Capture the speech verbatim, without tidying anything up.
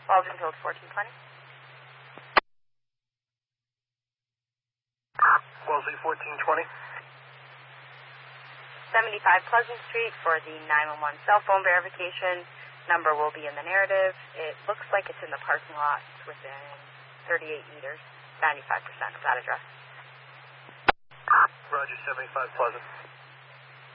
Walden Field fourteen twenty. Wellesley fourteen twenty. seventy-five Pleasant Street for the nine one one cell phone verification. Number will be in the narrative. It looks like it's in the parking lot. It's within thirty-eight meters, ninety-five percent of that address. Roger, seventy-five Pleasant.